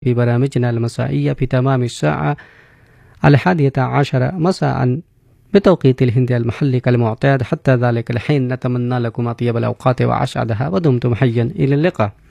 في برامجنا المسائية في تمام الساعة 11 مساء بتوقيت الهند المحلي كالمعتاد. حتى ذلك الحين نتمنى لكم أطيب الأوقات وأسعدها، ودمتم حيا إلى اللقاء.